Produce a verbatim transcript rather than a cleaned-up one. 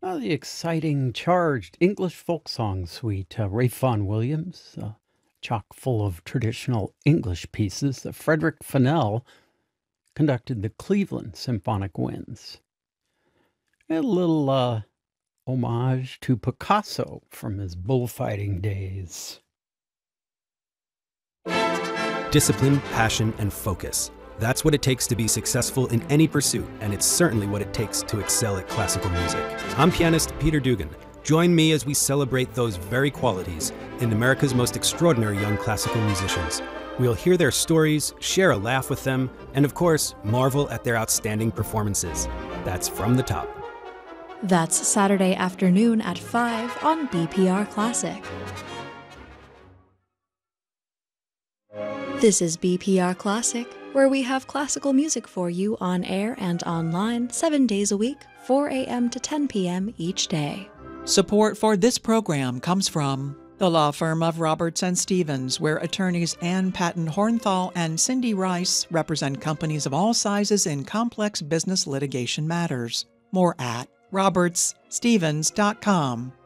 Uh, the exciting, charged English folk song suite, uh, Ralph Vaughan Williams, uh, chock full of traditional English pieces. Uh, Frederick Fennell conducted the Cleveland Symphonic Winds. A little uh, homage to Picasso from his bullfighting days. Discipline, passion, and focus. That's what it takes to be successful in any pursuit, and it's certainly what it takes to excel at classical music. I'm pianist Peter Dugan. Join me as we celebrate those very qualities in America's most extraordinary young classical musicians. We'll hear their stories, share a laugh with them, and of course, marvel at their outstanding performances. That's From the Top. That's Saturday afternoon at five on B P R Classic. This is B P R Classic, where we have classical music for you on air and online seven days a week, four a.m. to ten p.m. each day. Support for this program comes from the law firm of Roberts and Stevens, where attorneys Ann Patton Hornthal and Cindy Rice represent companies of all sizes in complex business litigation matters. More at roberts stevens dot com.